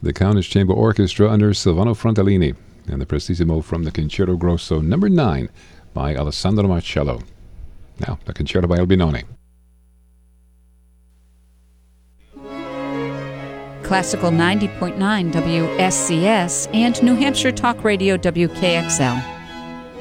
the Kaunas Chamber Orchestra under Silvano Frontellini, and the Prestissimo from the Concerto Grosso number 9 by Alessandro Marcello. Now, the Concerto by Albinoni. Classical 90.9 WSCS and New Hampshire Talk Radio WKXL.